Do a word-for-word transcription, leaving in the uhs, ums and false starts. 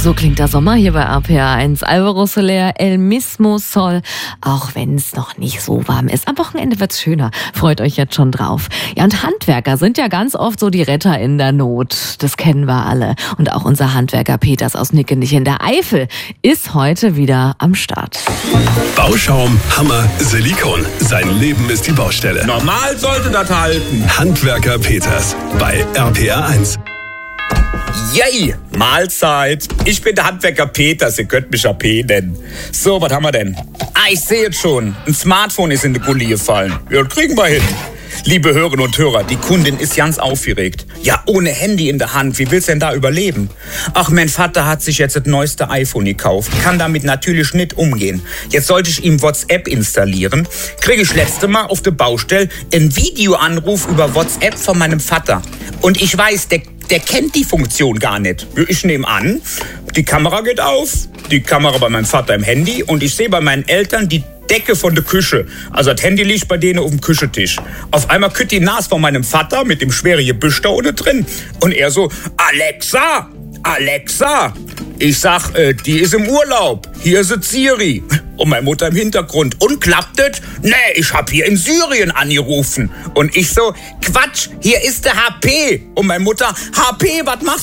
So klingt der Sommer hier bei R P R eins. Alvaro Soler, El Mismo Sol. Auch wenn es noch nicht so warm ist. Am Wochenende wird's schöner. Freut euch jetzt schon drauf. Ja, und Handwerker sind ja ganz oft so die Retter in der Not. Das kennen wir alle. Und auch unser Handwerker Peters aus Nickenich in der Eifel ist heute wieder am Start. Bauschaum, Hammer, Silikon. Sein Leben ist die Baustelle. Normal sollte das halten. Handwerker Peters bei R P R eins. Yay, Mahlzeit. Ich bin der Handwerker Peters, ihr könnt mich A P nennen. So, was haben wir denn? Ah, ich sehe jetzt schon. Ein Smartphone ist in die Gully gefallen. Ja, das kriegen wir hin. Liebe Hörerinnen und Hörer, die Kundin ist ganz aufgeregt. Ja, ohne Handy in der Hand, wie willst du denn da überleben? Ach, mein Vater hat sich jetzt das neueste iPhone gekauft, kann damit natürlich nicht umgehen. Jetzt sollte ich ihm WhatsApp installieren, kriege ich letzte Mal auf der Baustelle einen Videoanruf über WhatsApp von meinem Vater. Und ich weiß, der, der kennt die Funktion gar nicht. Ich nehme an, die Kamera geht auf, die Kamera bei meinem Vater im Handy und ich sehe bei meinen Eltern die Decke von der Küche. Also das Handy liegt bei denen auf dem Küchentisch. Auf einmal kütt die Nase von meinem Vater mit dem schweren Gebüsch da unten drin. Und er so, Alexa, Alexa. Ich sag, äh, die ist im Urlaub. Hier ist Siri. Und meine Mutter im Hintergrund. Und klappt das? Nee, ich hab hier in Syrien angerufen. Und ich so, Quatsch, hier ist der H P. Und meine Mutter, H P, was machst